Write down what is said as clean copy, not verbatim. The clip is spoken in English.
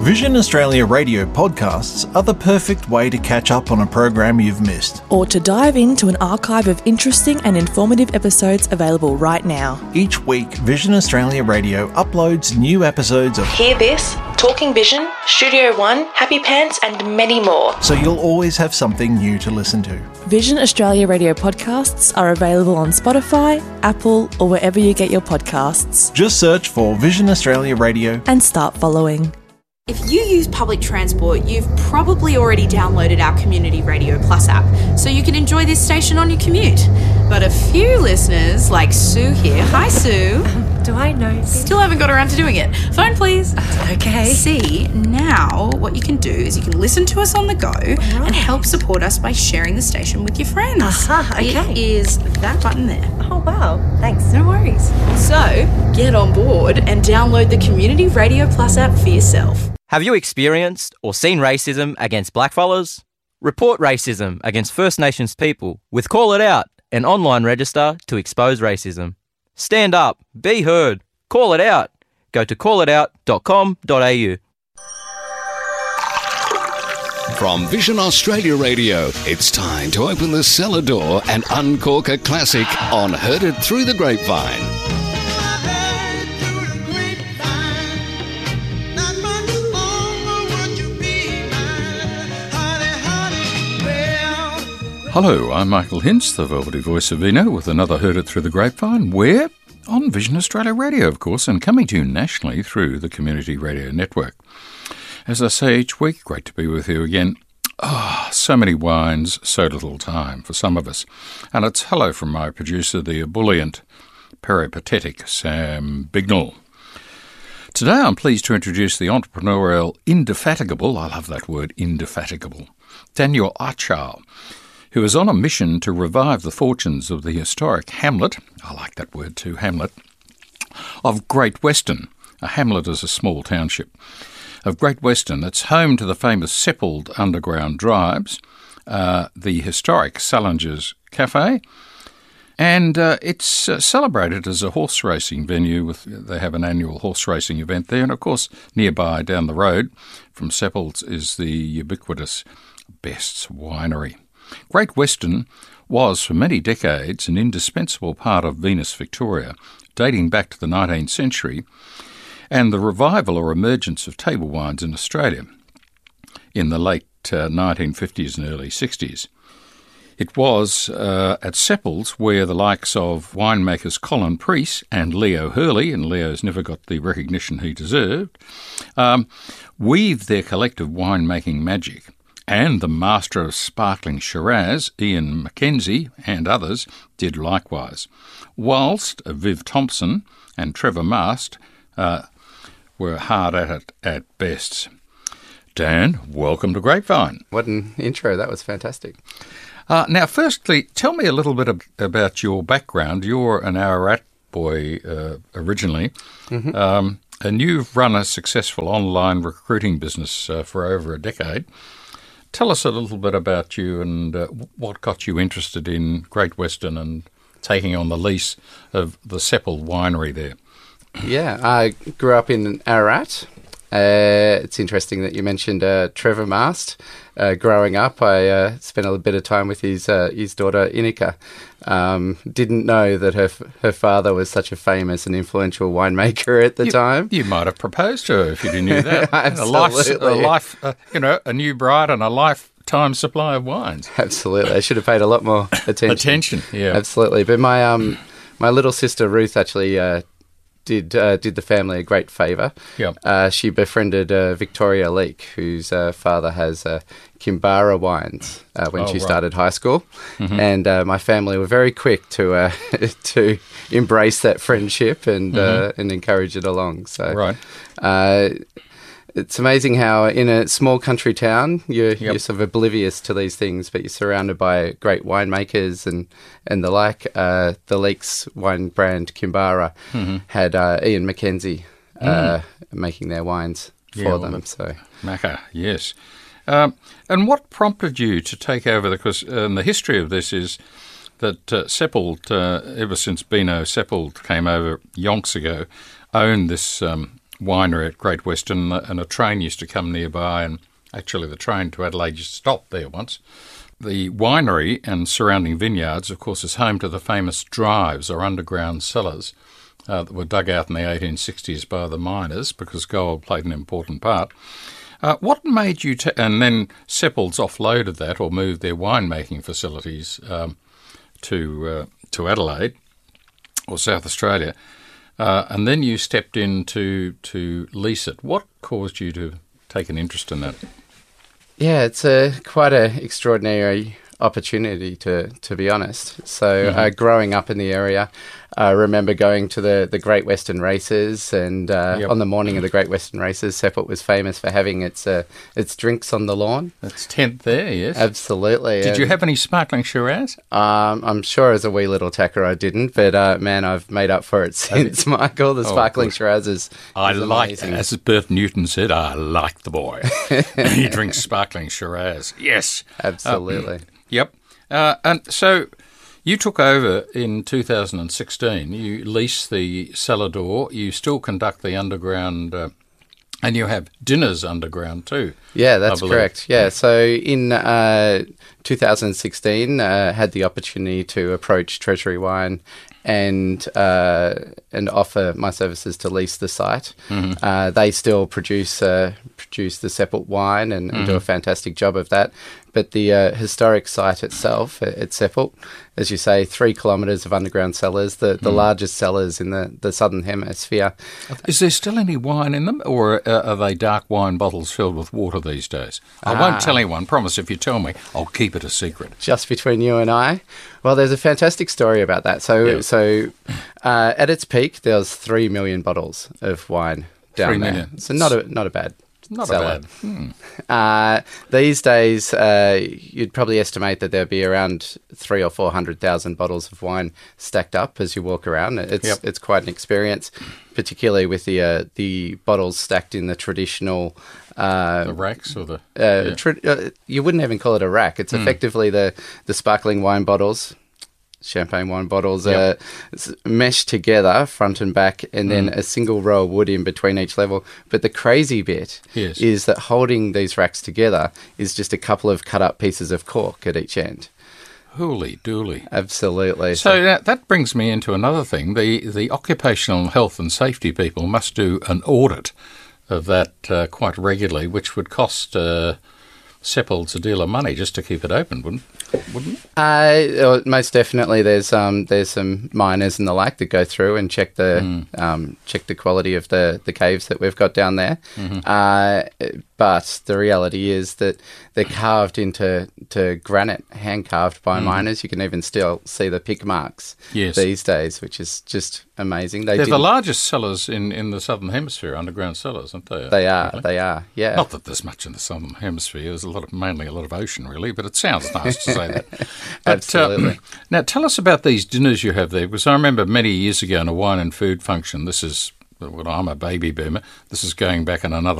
Vision Australia radio podcasts are the perfect way to catch up on a program you've missed. Or to dive into an archive of interesting and informative episodes available right now. Each week, Vision Australia Radio uploads new episodes of Hear This, Talking Vision, Studio One, Happy Pants and many more. So you'll always have something new to listen to. Vision Australia radio podcasts are available on Spotify, Apple or wherever you get your podcasts. Just search for Vision Australia Radio And start following. If you use public transport, you've probably already downloaded our Community Radio Plus app, so you can enjoy this station on your commute. But a few listeners, like Sue here, hi Sue. Do I know? Still haven't got around to doing it. Phone please. Okay. See, now what you can do is you can listen to us on the go and help support us by sharing the station with your friends. Okay. It is that button there. Oh, wow. Thanks. No worries. So, get on board and download the Community Radio Plus app for yourself. Have you experienced or seen racism against blackfellas? Report racism against First Nations people with Call It Out, an online register to expose racism. Stand up, be heard, call it out. Go to callitout.com.au. From Vision Australia Radio, it's time to open the cellar door and uncork a classic on Heard It Through the Grapevine. Hello, I'm Michael Hintz, the velvety voice of Vino, with another Heard It Through the Grapevine. Where? On Vision Australia Radio, of course, and coming to you nationally through the Community Radio Network. As I say each week, great to be with you again. So many wines, so little time for some of us. And it's hello from my producer, the ebullient, peripatetic Sam Bignell. Today I'm pleased to introduce the entrepreneurial indefatigable, I love that word, indefatigable, Daniel Achal, who is on a mission to revive the fortunes of the historic hamlet, I like that word too, hamlet, of Great Western. A hamlet is a small township. Of Great Western, it's home to the famous Seppelt underground drives, the historic Salinger's Cafe, and it's celebrated as a horse racing venue. They have an annual horse racing event there, and of course nearby down the road from Seppelt is the ubiquitous Best's Winery. Great Western was for many decades an indispensable part of Venus Victoria, dating back to the 19th century, and the revival or emergence of table wines in Australia in the late 1950s and early 60s. It was at Seppelt where the likes of winemakers Colin Preece and Leo Hurley, and Leo's never got the recognition he deserved, weaved their collective winemaking magic. And the master of sparkling Shiraz, Ian Mackenzie, and others did likewise, whilst Viv Thompson and Trevor Mast were hard at it at best. Dan, welcome to Grapevine. What an intro. That was fantastic. Now, firstly, tell me a little bit about your background. You're an Ararat boy originally, and you've run a successful online recruiting business for over a decade. Tell us a little bit about you and what got you interested in Great Western and taking on the lease of the Seppelt Winery there. Yeah, I grew up in Ararat. It's interesting that you mentioned Trevor Mast. Growing up, I spent a bit of time with his daughter Inika. Didn't know that her father was such a famous and influential winemaker at the time. You might have proposed to her if you knew that. Absolutely. A new bride and a lifetime supply of wines. Absolutely. I should have paid a lot more attention. Yeah. Absolutely. But my little sister Ruth actually did the family a great favour. Yep. She befriended Victoria Leake, whose father has Kimbara wines when she started high school. Mm-hmm. And my family were very quick to embrace that friendship and encourage it along. So right. It's amazing how in a small country town you're sort of oblivious to these things, but you're surrounded by great winemakers and the like. The Leakes wine brand Kimbara had Ian Mackenzie making their wines for them. So Macca, yes. And what prompted you to take over? Because the history of this is that Seppelt, ever since Bino Seppelt came over yonks ago, owned this winery at Great Western, and a train used to come nearby, and actually the train to Adelaide used to stop there once. The winery and surrounding vineyards, of course, is home to the famous drives or underground cellars that were dug out in the 1860s by the miners because gold played an important part. What made you... and then Seppelt's offloaded that or moved their winemaking facilities to Adelaide or South Australia, and then you stepped in to lease it. What caused you to take an interest in that? Yeah, it's quite an extraordinary opportunity, to be honest. So growing up in the area, I remember going to the Great Western Races, and on the morning of the Great Western Races, Seppelt was famous for having its drinks on the lawn. That's 10th there, yes. Absolutely. Did you have any sparkling Shiraz? I'm sure as a wee little tacker I didn't, but man, I've made up for it since, Michael. The sparkling Shiraz is amazing. As Bert Newton said, I like the boy. He drinks sparkling Shiraz. Yes. Absolutely. Yep. And so you took over in 2016. You lease the cellar door. You still conduct the underground, and you have dinners underground too. Yeah, that's correct. Yeah, so in 2016, had the opportunity to approach Treasury Wine and offer my services to lease the site. They still produce the Seppelt wine and do a fantastic job of that. But the historic site itself at Seppelt, as you say, 3 kilometres of underground cellars, the largest cellars in the southern hemisphere. Is there still any wine in them, or are they dark wine bottles filled with water these days? I won't tell anyone. Promise, if you tell me, I'll keep it a secret. Just between you and I. Well, there's a fantastic story about that. So at its peak, there was 3 million bottles of wine down 3 there. million. So not a bad. Not cellar. bad. These days, you'd probably estimate that there'd be around 300,000 or 400,000 bottles of wine stacked up as you walk around. It's quite an experience, particularly with the bottles stacked in the traditional. The racks or the you wouldn't even call it a rack. It's effectively the sparkling wine bottles. Champagne wine bottles meshed together front and back, and then a single row of wood in between each level. But the crazy bit is that holding these racks together is just a couple of cut up pieces of cork at each end. Holy dooly. Absolutely. So that brings me into another thing. The occupational health and safety people must do an audit of that quite regularly, which would cost Seppelt's a deal of money just to keep it open, wouldn't it? Most definitely. There's some miners and the like that go through and check the quality of the caves that we've got down there. But the reality is that they're carved into granite, hand carved by miners. You can even still see the pick marks these days, which is just amazing. They're the largest cellars in the southern hemisphere, underground cellars, aren't they? They are. Yeah. Not that there's much in the southern hemisphere. There's mainly a lot of ocean, really. But it sounds nice to say that. But, Absolutely. Now, tell us about these dinners you have there, because I remember many years ago in a wine and food function. This is. Well, I'm a baby boomer. This is going back in another